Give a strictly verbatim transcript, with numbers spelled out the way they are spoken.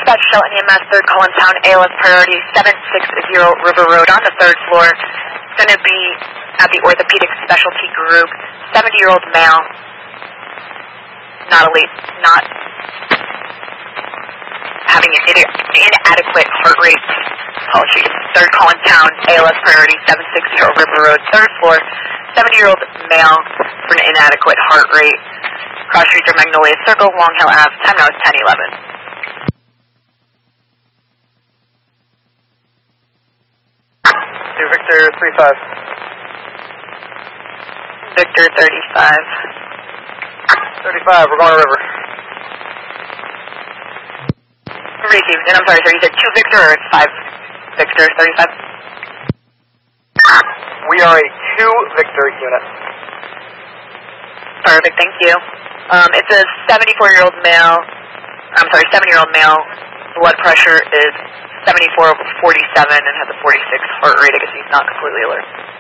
Dispatch Shelton E M S, third call in town, A L S priority seven six zero River Road on the third floor. It's going to be at the orthopedic specialty group. seventy-year-old male. Not elite, not having an inadequate heart rate. Apologies. Third call in town, A L S priority seven six zero River Road, third floor. seventy-year-old male for an inadequate heart rate. Cross streets are Magnolia Circle, Long Hill Ave. Time now is ten eleven. Victor three five. Victor thirty-five. thirty-five, we're going to River. Received. And I'm sorry, sir, you said two Victor or it's five Victor thirty-five? We are a two Victor unit. Perfect, thank you. Um, it's a seventy-four-year-old male, I'm sorry, seven-year-old male. Blood pressure is seventy-four over forty-seven and has a forty-six heart rate. I guess he's not completely alert.